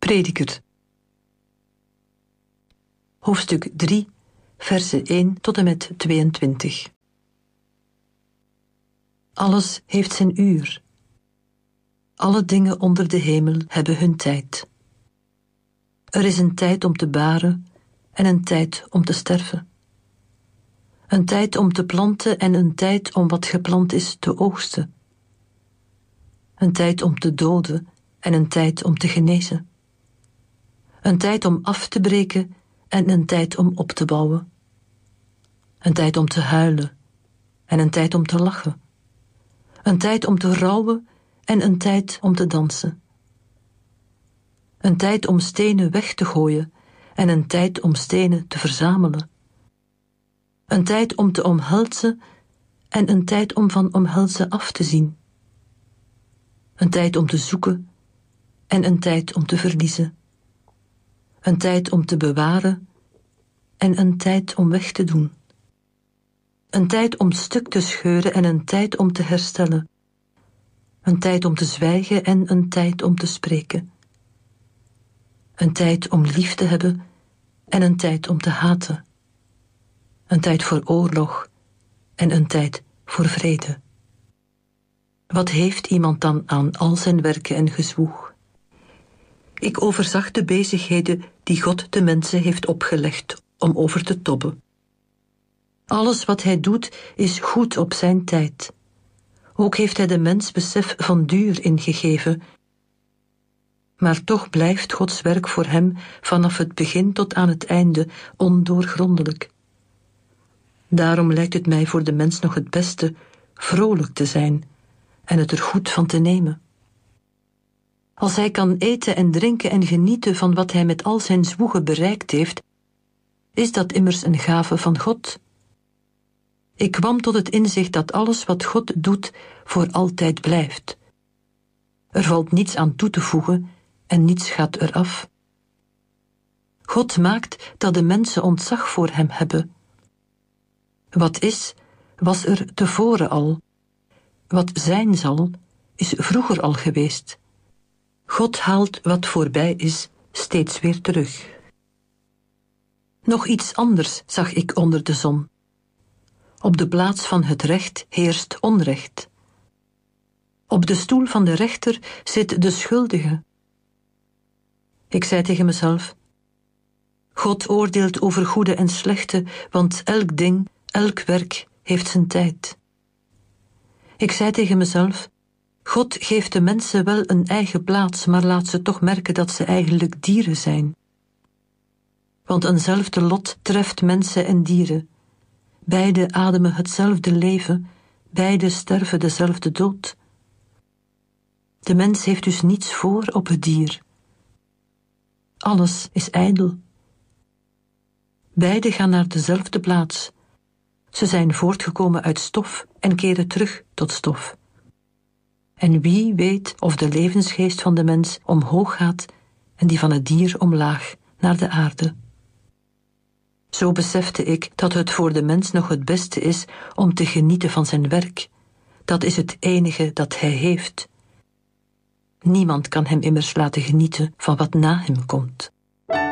Prediker. Hoofdstuk 3, versen 1 tot en met 22. Alles heeft zijn uur. Alle dingen onder de hemel hebben hun tijd. Er is een tijd om te baren en een tijd om te sterven. Een tijd om te planten en een tijd om wat geplant is te oogsten. Een tijd om te doden en een tijd om te genezen. Een tijd om af te breken en een tijd om op te bouwen. Een tijd om te huilen en een tijd om te lachen. Een tijd om te rouwen en een tijd om te dansen. Een tijd om stenen weg te gooien en een tijd om stenen te verzamelen. Een tijd om te omhelzen en een tijd om van omhelzen af te zien. Een tijd om te zoeken en een tijd om te verliezen. Een tijd om te bewaren en een tijd om weg te doen. Een tijd om stuk te scheuren en een tijd om te herstellen. Een tijd om te zwijgen en een tijd om te spreken. Een tijd om lief te hebben en een tijd om te haten. Een tijd voor oorlog en een tijd voor vrede. Wat heeft iemand dan aan al zijn werken en gezwoeg? Ik overzag de bezigheden die God de mensen heeft opgelegd om over te tobben. Alles wat hij doet is goed op zijn tijd. Ook heeft hij de mens besef van duur ingegeven. Maar toch blijft Gods werk voor hem vanaf het begin tot aan het einde ondoorgrondelijk. Daarom lijkt het mij voor de mens nog het beste vrolijk te zijn en het er goed van te nemen. Als hij kan eten en drinken en genieten van wat hij met al zijn zwoegen bereikt heeft, is dat immers een gave van God. Ik kwam tot het inzicht dat alles wat God doet voor altijd blijft. Er valt niets aan toe te voegen en niets gaat eraf. God maakt dat de mensen ontzag voor hem hebben. Wat is, was er tevoren al. Wat zijn zal, is vroeger al geweest. God haalt wat voorbij is steeds weer terug. Nog iets anders zag ik onder de zon. Op de plaats van het recht heerst onrecht. Op de stoel van de rechter zit de schuldige. Ik zei tegen mezelf: God oordeelt over goede en slechte, want elk ding, elk werk heeft zijn tijd. Ik zei tegen mezelf: God geeft de mensen wel een eigen plaats, maar laat ze toch merken dat ze eigenlijk dieren zijn. Want eenzelfde lot treft mensen en dieren. Beide ademen hetzelfde leven, beide sterven dezelfde dood. De mens heeft dus niets voor op het dier. Alles is ijdel. Beide gaan naar dezelfde plaats. Ze zijn voortgekomen uit stof en keren terug tot stof. En wie weet of de levensgeest van de mens omhoog gaat en die van het dier omlaag naar de aarde. Zo besefte ik dat het voor de mens nog het beste is om te genieten van zijn werk. Dat is het enige dat hij heeft. Niemand kan hem immers laten genieten van wat na hem komt.